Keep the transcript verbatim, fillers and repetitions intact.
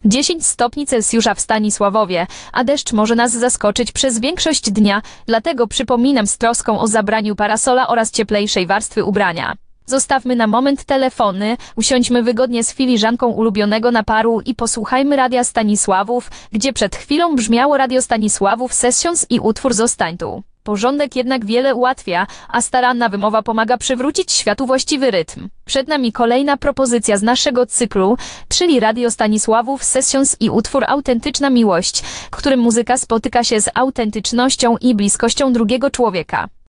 dziesięć stopni Celsjusza w Stanisławowie, a deszcz może nas zaskoczyć przez większość dnia, dlatego przypominam z troską o zabraniu parasola oraz cieplejszej warstwy ubrania. Zostawmy na moment telefony, usiądźmy wygodnie z filiżanką ulubionego naparu i posłuchajmy Radia Stanisławów, gdzie przed chwilą brzmiało Radio Stanisławów Sessions i utwór Zostań tu. Porządek jednak wiele ułatwia, a staranna wymowa pomaga przywrócić światu właściwy rytm. Przed nami kolejna propozycja z naszego cyklu, czyli Radio Stanisławów Sessions i utwór Autentyczna Miłość, w którym muzyka spotyka się z autentycznością i bliskością drugiego człowieka.